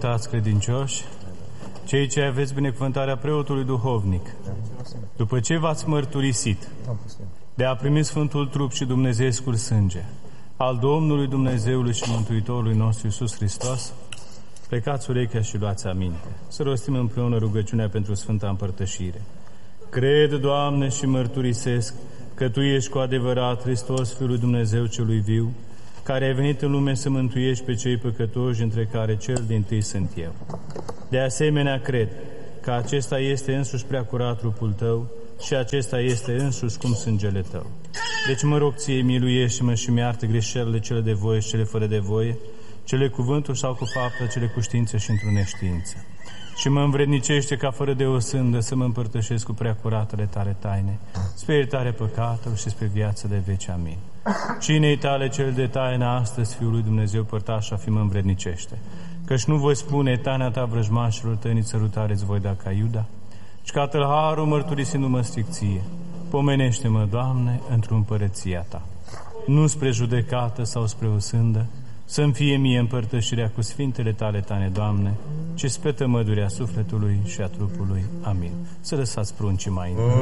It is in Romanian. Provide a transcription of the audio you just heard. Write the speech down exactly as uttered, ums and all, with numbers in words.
binecuvântați credincioși, cei ce aveți binecuvântarea preotului duhovnic, după ce v-ați mărturisit de a primi Sfântul Trup și Dumnezeescul sânge al Domnului Dumnezeului și Mântuitorului nostru Iisus Hristos, plecați urechea și luați aminte. Să rostim împreună rugăciunea pentru Sfânta Împărtășire. Cred, Doamne, și mărturisesc că Tu ești cu adevărat Hristos, Fiul lui Dumnezeu celui viu, care ai venit în lume să mântuiești pe cei păcătoși, între care cel dintâi sunt eu. De asemenea, cred că acesta este însuși prea curat trupul Tău și acesta este însuși cum sângele Tău. Deci mă rog Ție, miluiește-mă și mi-artă greșelile, cele de voie și cele fără de voie, cele cuvântul sau cu faptă, cele cu știință și într-o neștiință. Și mă învrednicește ca fără de o sândă să mă împărtășesc cu prea curatele Tale taine, spre iertare păcatelor și spre viață de veci. Amin. Cinei Tale cel de taină astăzi, Fiul lui Dumnezeu părtașa fi, mă învrednicește, căci nu voi spune taina Ta vrăjmașilor Tăi, nici sărutare îți voi da ca Iuda, ci ca tâlharul mărturisindu-mă strict Ție. Pomenește-mă, Doamne, într-o împărăția Ta, nu spre judecată sau spre o sândă, să-mi fie mie împărtășirea cu sfintele Tale taine, Doamne, ci spre tămădurea sufletului și a trupului. Amin. Să lăsați pruncii mai întâi.